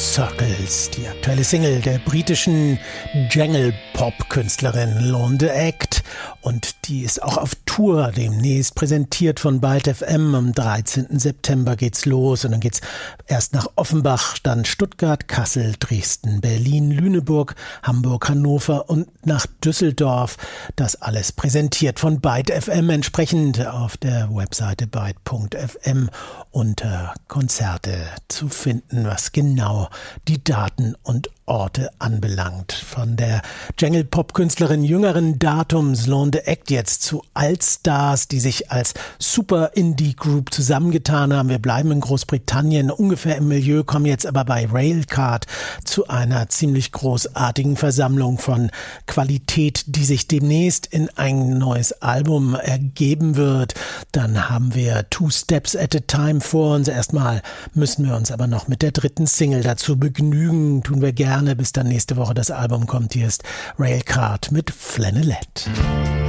Circles, die aktuelle Single der britischen Jangle-Pop-Künstlerin Londe Act, und die ist auch auf Tour demnächst, präsentiert von Byte FM. Am 13. September geht's los und dann geht's erst nach Offenbach, dann Stuttgart, Kassel, Dresden, Berlin, Lüneburg, Hamburg, Hannover und nach Düsseldorf. Das alles präsentiert von Byte FM, entsprechend auf der Webseite byte.fm unter Konzerte zu finden, was genau die Daten und Orte anbelangt. Von der Jangle-Pop-Künstlerin jüngeren Datums Londe Act jetzt zu Altstars, die sich als Super-Indie-Group zusammengetan haben. Wir bleiben in Großbritannien, ungefähr im Milieu, kommen jetzt aber bei Railcard zu einer ziemlich großartigen Versammlung von Qualität, die sich demnächst in ein neues Album ergeben wird. Dann haben wir Two Steps at a Time vor uns. Erstmal müssen wir uns aber noch mit der dritten Single dazu begnügen. Tun wir gerne, bis dann nächste Woche das Album kommt. Hier ist Railcard mit Flanellette.